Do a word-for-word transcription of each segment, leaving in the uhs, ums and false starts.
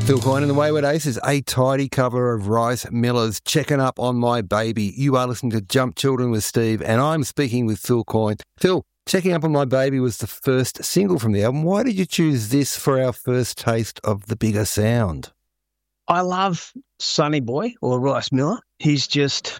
Phil Coyne and the Wayward Aces, a tidy cover of Rice Miller's Checking Up on My Baby. You are listening to Jump Children with Steve, and I'm speaking with Phil Coyne. Phil, Checking Up on My Baby was the first single from the album. Why did you choose this for our first taste of the bigger sound? I love Sonny Boy, or Rice Miller. He's just,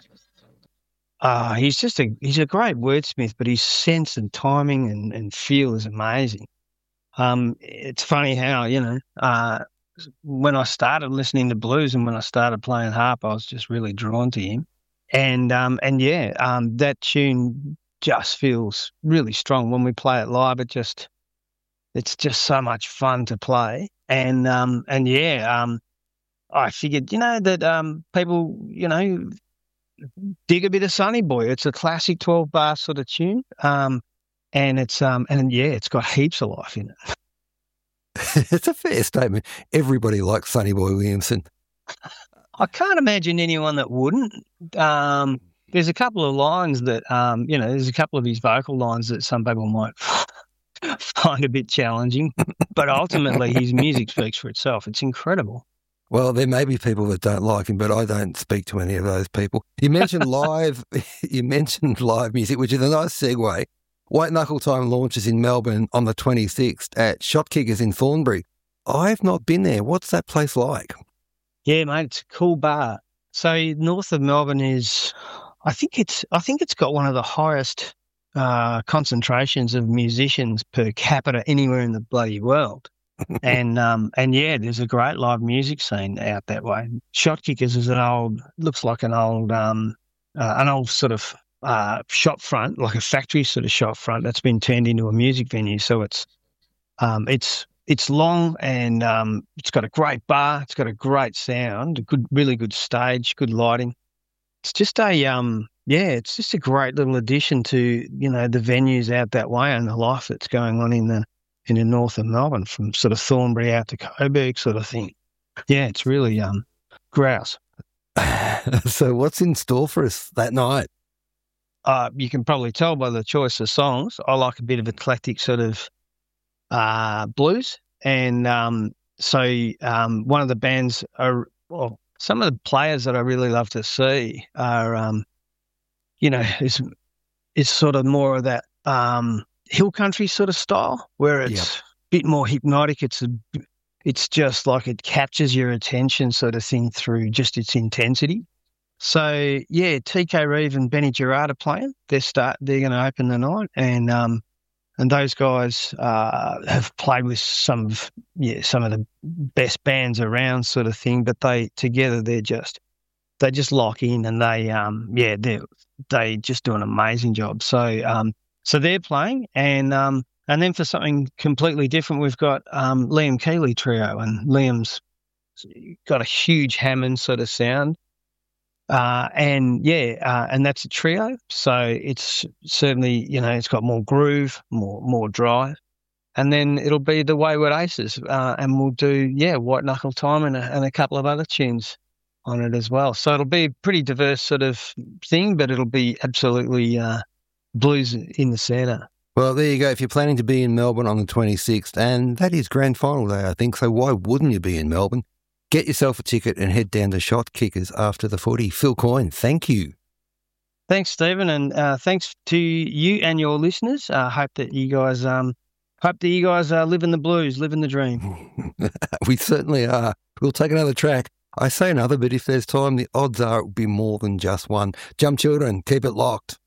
uh, he's just a he's a great wordsmith, but his sense and timing and, and feel is amazing. Um, it's funny how, you know, uh, when I started listening to blues and when I started playing harp, I was just really drawn to him. And, um, and yeah, um, that tune just feels really strong. When we play it live, it just, it's just so much fun to play. And, um, and yeah, um, I figured, you know, that, um, people, you know, dig a bit of Sonny Boy. It's a classic twelve bar sort of tune. Um, and it's, um, and yeah, it's got heaps of life in it. It's a fair statement. Everybody likes Sonny Boy Williamson. I can't imagine anyone that wouldn't. Um, there's a couple of lines that, um, you know, there's a couple of his vocal lines that some people might find a bit challenging, but ultimately his music speaks for itself. It's incredible. Well, there may be people that don't like him, but I don't speak to any of those people. You mentioned live, you mentioned live music, which is a nice segue. White Knuckle Time launches in Melbourne on the twenty-sixth at Shot Kickers in Thornbury. I've not been there. What's that place like? Yeah, mate, it's a cool bar. So north of Melbourne is, I think it's, I think it's got one of the highest uh, concentrations of musicians per capita anywhere in the bloody world. and um, and yeah, there's a great live music scene out that way. Shot Kickers is an old, looks like an old, um, uh, an old sort of. Uh, shop front, like a factory sort of shop front that's been turned into a music venue. So it's um, it's it's long and um, it's got a great bar. It's got a great sound, a good, really good stage, good lighting. It's just a um, yeah, it's just a great little addition to, you know, the venues out that way and the life that's going on in the in the north of Melbourne, from sort of Thornbury out to Coburg sort of thing. Yeah, it's really um, grouse. So what's in store for us that night? Uh, you can probably tell by the choice of songs, I like a bit of eclectic sort of uh, blues. And um, so um, one of the bands, are, well, some of the players that I really love to see are, um, you know, is is sort of more of that um, hill country sort of style, where it's Yep. a bit more hypnotic. It's a, it's just like it captures your attention sort of thing through just its intensity. So yeah, T K Reeve and Benny Gerard are playing. They're start. They're going to open the night, and um, and those guys uh, have played with some of yeah some of the best bands around, sort of thing. But they together they're just they just lock in, and they um yeah they they just do an amazing job. So um so they're playing, and um and then for something completely different, we've got um Liam Keeley Trio, and Liam's got a huge Hammond sort of sound. Uh, and yeah, uh, and that's a trio. So it's certainly, you know, it's got more groove, more more drive. And then it'll be the Wayward Aces, uh, and we'll do, yeah, White Knuckle Time and a, and a couple of other tunes on it as well. So it'll be a pretty diverse sort of thing, but it'll be absolutely uh, blues in the centre. Well, there you go. If you're planning to be in Melbourne on the twenty-sixth, and that is grand final day, I think, so why wouldn't you be in Melbourne? Get yourself a ticket and head down to Shot Kickers after the footy. Phil Coyne, thank you. Thanks, Stephen, and uh, thanks to you and your listeners. I uh, hope that you guys, um, hope that you guys uh, live in the blues, live in the dream. We certainly are. We'll take another track. I say another, but if there's time, the odds are it will be more than just one. Jump Children, keep it locked.